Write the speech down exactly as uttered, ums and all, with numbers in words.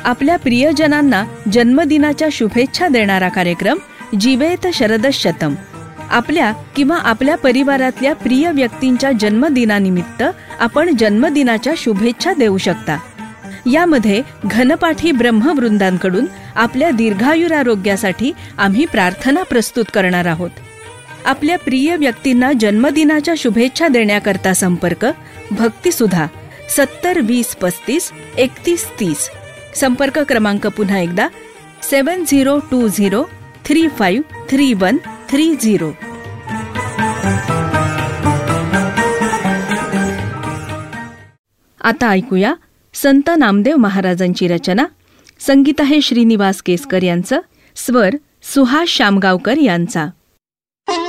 आपल्या प्रियजनांना जन्मदिनाच्या शुभेच्छा देणारा कार्यक्रम जीवेत शरदशतम. आपल्या किंवा आपल्या परिवारातल्या प्रिय व्यक्तींच्या जन्मदिनानिमित्त आपण जन्मदिनाच्या शुभेच्छा देऊ शकता. यामध्ये घनपाठी ब्रह्मवृंदांकडून आपल्या दीर्घायुरारोग्यासाठी आम्ही प्रार्थना प्रस्तुत करणार आहोत. आपल्या प्रिय व्यक्तींना जन्मदिनाच्या शुभेच्छा देण्याकरता संपर्क भक्तिसुधा सत्तर वीस पस्तीस एकतीस तीस. संपर्क क्रमांक पुन्हा एकदा सेवन zero to zero three five three one three zero. आता ऐकूया संत नामदेव महाराजांची रचना. संगीत आहे श्रीनिवास केसकर यांचं, स्वर सुहास शामगावकर यांचा.